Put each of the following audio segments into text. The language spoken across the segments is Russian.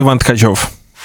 Иван Ткачев.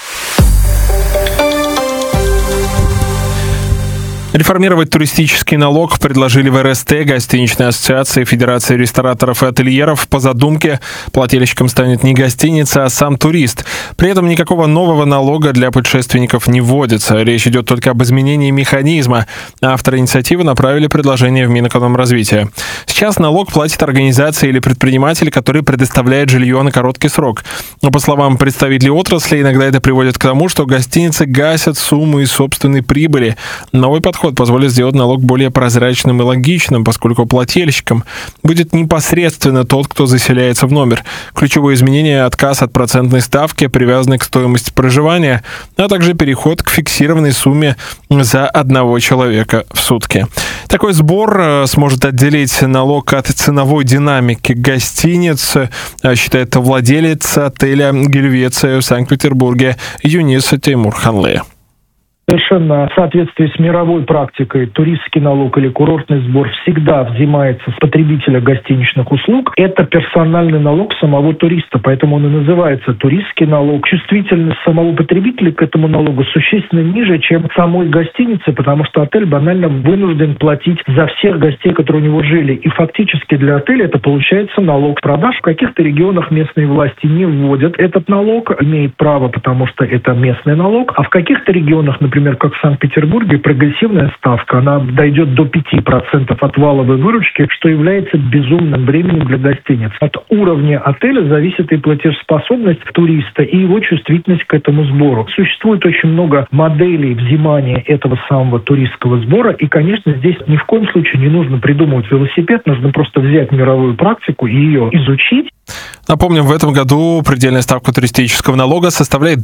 Реформировать туристический налог предложили в РСТ, Гостиничной ассоциации, Федерации рестораторов и ательеров. По задумке, плательщиком станет не гостиница, а сам турист. При этом никакого нового налога для путешественников не вводится. Речь идет только об изменении механизма. Авторы инициативы направили предложение в Минэкономразвития. Сейчас налог платит организация или предприниматель, который предоставляет жилье на короткий срок. Но, по словам представителей отрасли, иногда это приводит к тому, что гостиницы гасят сумму из собственной прибыли. Новый подход позволит сделать налог более прозрачным и логичным, поскольку плательщиком будет непосредственно тот, кто заселяется в номер. Ключевое изменение – отказ от процентной ставки, привязанной к стоимости проживания, а также переход к фиксированной сумме за одного человека в сутки. Такой сбор сможет отделить налог от ценовой динамики гостиниц, считает владелец отеля «Гельвеция» в Санкт-Петербурге Юнис Теймур-Ханле. Совершенно в соответствии с мировой практикой туристский налог или курортный сбор всегда взимается с потребителя гостиничных услуг. Это персональный налог самого туриста, поэтому он и называется туристский налог. Чувствительность самого потребителя к этому налогу существенно ниже, чем самой гостиницы, потому что отель банально вынужден платить за всех гостей, которые у него жили. И фактически для отеля это получается налог продаж. В каких-то регионах местные власти не вводят этот налог, имеет право, потому что это местный налог, а в каких-то регионах, например, как в Санкт-Петербурге, прогрессивная ставка, она дойдет до 5% от валовой выручки, что является безумным бременем для гостиниц. От уровня отеля зависит и платежеспособность туриста, и его чувствительность к этому сбору. Существует очень много моделей взимания этого самого туристского сбора, и, конечно, здесь ни в коем случае не нужно придумывать велосипед, нужно просто взять мировую практику и ее изучить. Напомним, в этом году предельная ставка туристического налога составляет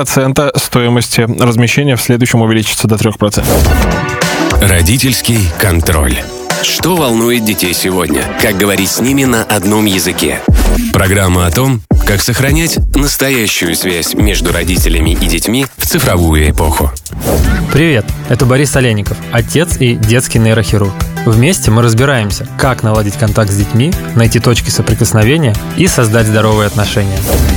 2% стоимости размещения, в следующем увеличится до 3%. Родительский контроль. Что волнует детей сегодня? Как говорить с ними на одном языке? Программа о том, как сохранять настоящую связь между родителями и детьми в цифровую эпоху. Привет, это Борис Олейников, отец и детский нейрохирург. Вместе мы разбираемся, как наладить контакт с детьми, найти точки соприкосновения и создать здоровые отношения.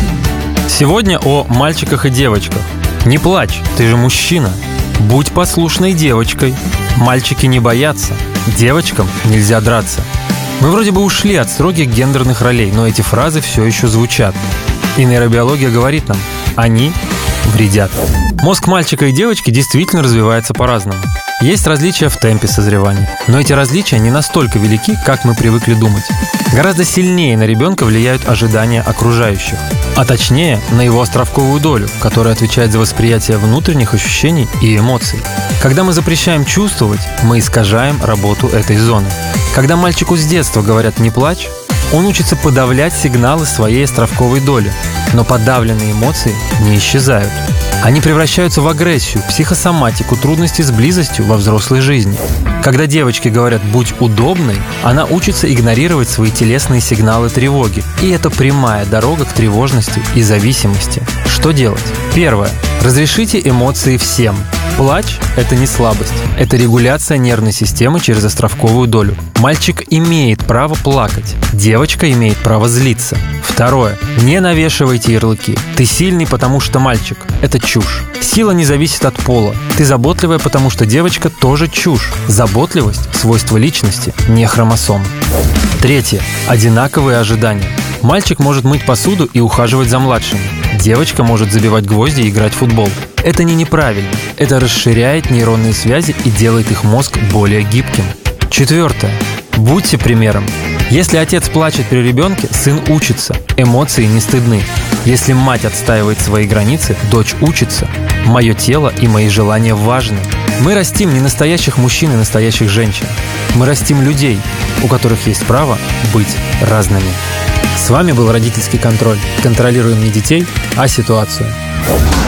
Сегодня о мальчиках и девочках. Не плачь, ты же мужчина. Будь послушной девочкой. Мальчики не боятся. Девочкам нельзя драться. Мы вроде бы ушли от строгих гендерных ролей, но эти фразы все еще звучат. И нейробиология говорит нам, они вредят. Мозг мальчика и девочки действительно развивается по-разному. Есть различия в темпе созревания, но эти различия не настолько велики, как мы привыкли думать. Гораздо сильнее на ребенка влияют ожидания окружающих, а точнее на его островковую долю, которая отвечает за восприятие внутренних ощущений и эмоций. Когда мы запрещаем чувствовать, мы искажаем работу этой зоны. Когда мальчику с детства говорят «не плачь», он учится подавлять сигналы своей островковой доли, но подавленные эмоции не исчезают. Они превращаются в агрессию, психосоматику, трудности с близостью во взрослой жизни. Когда девочке говорят «будь удобной», она учится игнорировать свои телесные сигналы тревоги. И это прямая дорога к тревожности и зависимости. Что делать? Первое. Разрешите эмоции всем. Плач – это не слабость. Это регуляция нервной системы через островковую долю. Мальчик имеет право плакать. Девочка имеет право злиться. Второе. Не навешивайте ярлыки. Ты сильный, потому что мальчик. Это чушь. Сила не зависит от пола. Ты заботливая, потому что девочка тоже чушь. Заботливость – свойство личности, не хромосом. Третье. Одинаковые ожидания. Мальчик может мыть посуду и ухаживать за младшими. Девочка может забивать гвозди и играть в футбол. Это не неправильно. Это расширяет нейронные связи и делает их мозг более гибким. Четвертое. Будьте примером. Если отец плачет при ребенке, сын учится. Эмоции не стыдны. Если мать отстаивает свои границы, дочь учится. Мое тело и мои желания важны. Мы растим не настоящих мужчин и настоящих женщин. Мы растим людей, у которых есть право быть разными. С вами был родительский контроль. Контролируем не детей, а ситуацию.